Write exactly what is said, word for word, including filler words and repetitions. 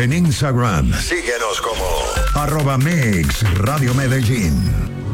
En Instagram, síguenos como arroba Mix Radio Medellín.